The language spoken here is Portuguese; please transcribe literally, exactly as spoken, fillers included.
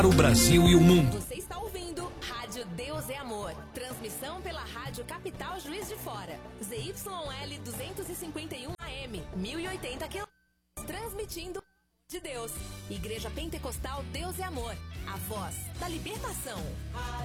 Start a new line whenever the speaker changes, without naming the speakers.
O Brasil e o mundo.
Você está ouvindo Rádio Deus é Amor. Transmissão pela Rádio Capital Juiz de Fora. Z Y L duzentos e cinquenta e um A M, mil e oitenta quilômetros. Transmitindo de Deus. Igreja Pentecostal Deus é Amor. A voz da libertação.